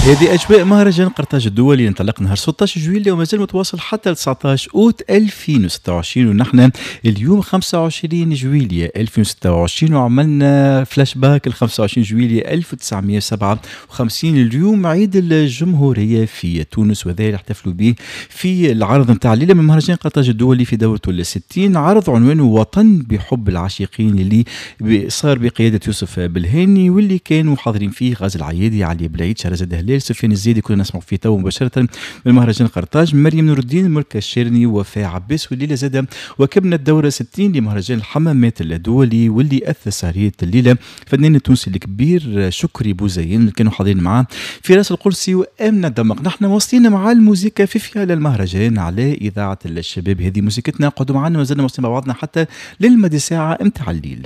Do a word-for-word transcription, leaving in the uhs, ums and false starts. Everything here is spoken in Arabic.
هذه أجواء مهرجان قرطاج الدولي انطلق نهار ستة عشر جويلية وما زال متواصل حتى تسعة عشر أوت ألفين وستة وعشرين، ونحن اليوم خمسة وعشرين جويلية ألفين وستة وعشرين وعملنا فلاش باك ل خمسة وعشرين جويلية ألف وتسعمائة وسبعة وخمسين. اليوم عيد الجمهورية في تونس، وذا اللي احتفلوا به في العرض نتاع الليلة من مهرجان قرطاج الدولي في دورته الستين. عرض عنوانه وطن بحب العاشقين اللي صار بقيادة يوسف بالهاني، واللي كانوا حاضرين فيه غازي العيادي، علي بلعيد، شهرزاد هلال، سفيان الزيدي. كنا نسمع فيه تو مباشرة من مهرجان قرطاج، مريم نور الدين، ملكة الشيرني، وفاء عباس. والليلة زاد وكبنا الدورة ستين لمهرجان الحمامات الدولي، واللي أثس عرية الليلة الفنان التونسي الكبير شكري بوزين، اللي كانوا حاضرين معاه فراس القرسي وآمنة دمق. نحن واصلين مع الموسيقى في فيها المهرجان على إذاعة الشباب. هذه موسيقتنا، قعدوا معنا، ما زلنا واصلين مع بعضنا حتى للمدى ساعة متاع الليل.